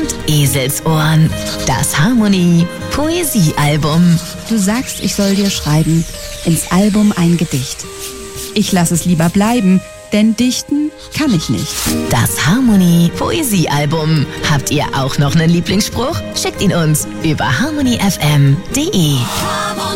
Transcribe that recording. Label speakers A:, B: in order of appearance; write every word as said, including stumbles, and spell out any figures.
A: und Eselsohren. Das Harmonie Poesiealbum.
B: Du sagst, ich soll dir schreiben, ins Album ein Gedicht. Ich lass es lieber bleiben, denn dichten kann ich nicht.
A: Das Harmonie Poesiealbum. Habt ihr auch noch einen Lieblingsspruch? Schickt ihn uns über harmony f m punkt d e.